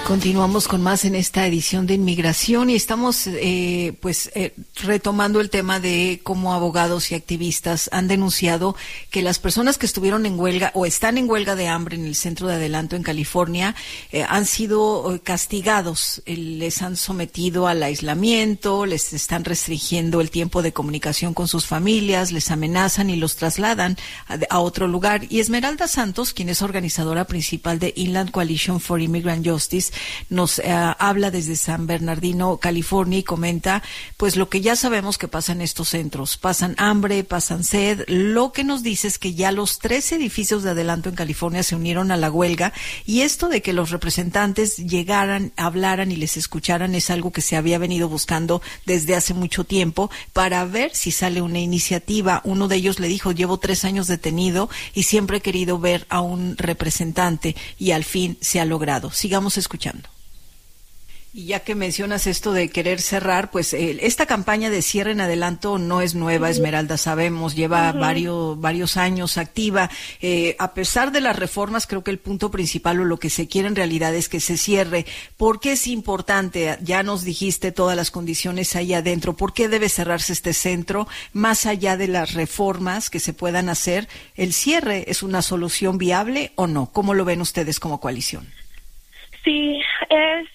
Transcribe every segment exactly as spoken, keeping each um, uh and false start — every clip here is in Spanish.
Continuamos con más en esta edición de Inmigración y estamos eh, pues eh, retomando el tema de cómo abogados y activistas han denunciado que las personas que estuvieron en huelga o están en huelga de hambre en el centro de Adelanto en California eh, han sido castigados, eh, les han sometido al aislamiento, les están restringiendo el tiempo de comunicación con sus familias, les amenazan y los trasladan a, a otro lugar. Y Esmeralda Santos, quien es organizadora principal de Inland Coalition for Immigrant Justice, nos eh, habla desde San Bernardino, California, y comenta pues lo que ya sabemos que pasa en estos centros. Pasan hambre, pasan sed. Lo que nos dice es que ya los tres edificios de Adelanto en California se unieron a la huelga, y esto de que los representantes llegaran, hablaran y les escucharan es algo que se había venido buscando desde hace mucho tiempo para ver si sale una iniciativa. Uno de ellos le dijo: llevo tres años detenido y siempre he querido ver a un representante, y al fin se ha logrado. Sigamos escuchando. Y ya que mencionas esto de querer cerrar, pues eh, esta campaña de cierre en Adelanto no es nueva, Esmeralda, sabemos, lleva uh-huh. varios varios años activa. Eh, a pesar de las reformas, creo que el punto principal o lo que se quiere en realidad es que se cierre. ¿Por qué es importante? Ya nos dijiste todas las condiciones ahí adentro. ¿Por qué debe cerrarse este centro? Más allá de las reformas que se puedan hacer, ¿el cierre es una solución viable o no? ¿Cómo lo ven ustedes como coalición? Sí, es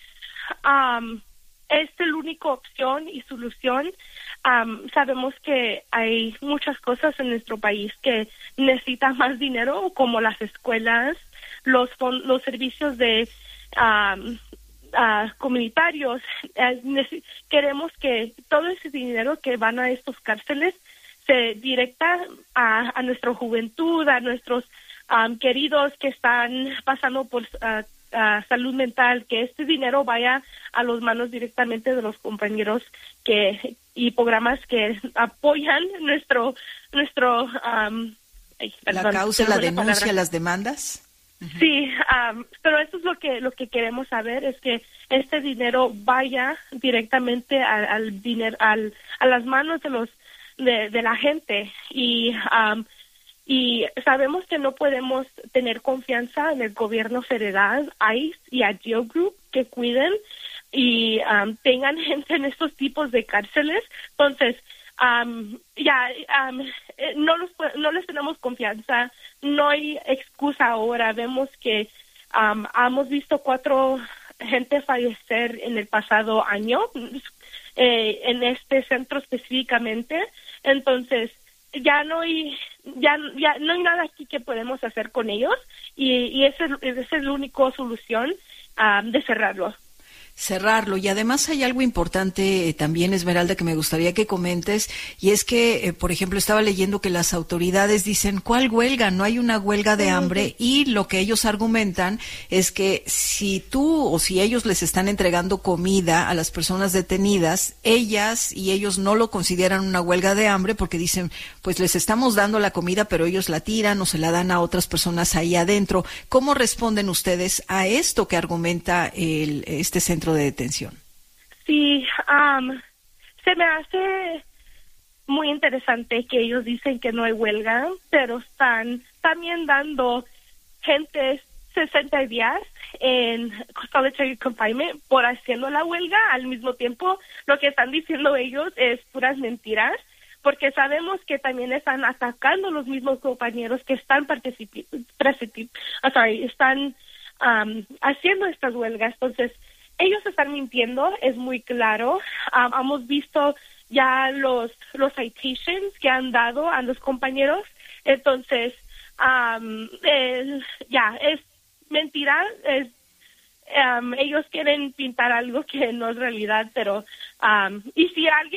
Um, es la única opción y solución. Um, sabemos que hay muchas cosas en nuestro país que necesitan más dinero, como las escuelas, los los servicios de um, uh, comunitarios. Eh, nece- queremos que todo ese dinero que van a estos cárceles se directa a, a nuestra juventud, a nuestros um, queridos que están pasando por uh, Uh, salud mental, que este dinero vaya a las manos directamente de los compañeros que y programas que apoyan nuestro nuestro um, ay, la perdón, causa, la denuncia, la las demandas. Uh-huh. Sí, um, pero eso es lo que lo que queremos saber, es que este dinero vaya directamente al, al dinero al a las manos de los de, de la gente, y um, Y sabemos que no podemos tener confianza en el gobierno federal, I C E y a Geo Group, que cuiden y um, tengan gente en estos tipos de cárceles. Entonces, um, ya um, no, los, no les tenemos confianza, no hay excusa ahora. Vemos que um, hemos visto cuatro gente fallecer en el pasado año, eh, en este centro específicamente. Entonces, ya no hay ya ya no hay nada aquí que podemos hacer con ellos, y, y esa es, esa es la única solución um, de cerrarlo. Cerrarlo. Y además hay algo importante eh, también, Esmeralda, que me gustaría que comentes, y es que, eh, por ejemplo, estaba leyendo que las autoridades dicen: ¿cuál huelga? No hay una huelga de hambre, y lo que ellos argumentan es que si tú o si ellos les están entregando comida a las personas detenidas, ellas y ellos no lo consideran una huelga de hambre, porque dicen, pues les estamos dando la comida, pero ellos la tiran o se la dan a otras personas ahí adentro. ¿Cómo responden ustedes a esto que argumenta el, este centro de detención? Sí, um, se me hace muy interesante que ellos dicen que no hay huelga, pero están también dando gente sesenta días en solitary confinement por haciendo la huelga. Al mismo tiempo, lo que están diciendo ellos es puras mentiras, porque sabemos que también están atacando a los mismos compañeros que están participando, oh, sorry, están um, haciendo estas huelgas. Entonces, ellos están mintiendo, es muy claro. Um, hemos visto ya los los citations que han dado a los compañeros. Entonces, um, eh, ya, es mentira. Es, um, ellos quieren pintar algo que no es realidad, pero um, y si alguien